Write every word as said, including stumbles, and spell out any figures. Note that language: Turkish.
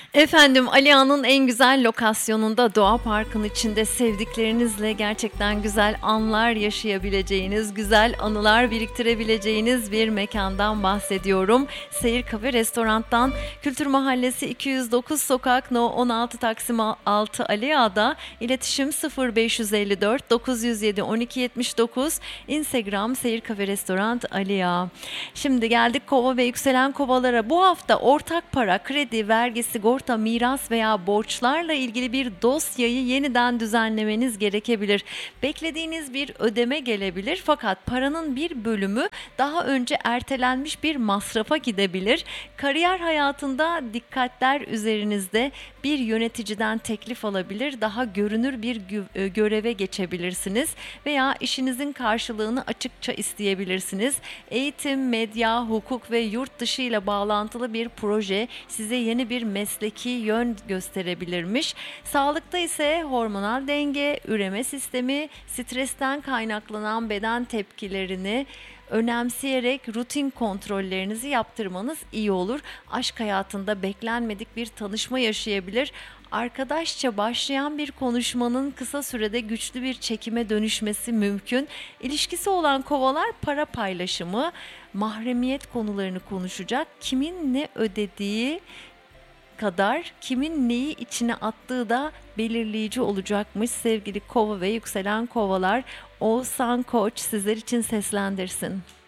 Efendim, Aliağa'nın en güzel lokasyonunda, doğa parkın içinde sevdiklerinizle gerçekten güzel anlar yaşayabileceğiniz, güzel anılar biriktirebileceğiniz bir mekandan bahsediyorum. Seyir Kafe Restorant'tan, Kültür Mahallesi iki yüz dokuz Sokak No on altı Taksim altı Aliağa'da. iletişim sıfır beş elli dört dokuz yüz yedi on iki yetmiş dokuz, Instagram Seyir Kafe Restorant Aliağa. Şimdi geldik kova ve yükselen kovalara. Bu hafta ortak para, kredi, vergi, sigorta, miras veya borçlarla ilgili bir dosyayı yeniden düzenlemeniz gerekebilir. Beklediğiniz bir ödeme gelebilir fakat paranın bir bölümü daha önce ertelenmiş bir masrafa gidebilir. Kariyer hayatında dikkatler üzerinizde, bir yöneticiden teklif alabilir, daha görünür bir gö- göreve geçebilirsiniz veya işinizin karşılığını açıkça isteyebilirsiniz. Eğitim, medya, hukuk ve yurt dışı ile bağlantılı bir proje size yeni bir mesleki yön gösterebilirmiş. Sağlıkta ise hormonal denge, üreme sistemi, stresten kaynaklanan beden tepkilerini önemseyerek rutin kontrollerinizi yaptırmanız iyi olur. Aşk hayatında beklenmedik bir tanışma yaşayabilir. Arkadaşça başlayan bir konuşmanın kısa sürede güçlü bir çekime dönüşmesi mümkün. İlişkisi olan kovalar para paylaşımı, mahremiyet konularını konuşacak. Kimin ne ödediği kadar kimin neyi içine attığı da belirleyici olacakmış. Sevgili kova ve yükselen kovalar, Oğuzhan Koç sizler için seslendirsin.